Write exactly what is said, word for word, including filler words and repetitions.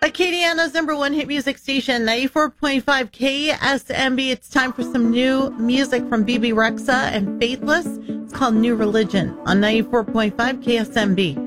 Acadiana's number one hit music station, ninety-four point five K S M B. It's time for some new music from Bebe Rexha and Faithless. It's called New Religion on ninety-four point five K S M B.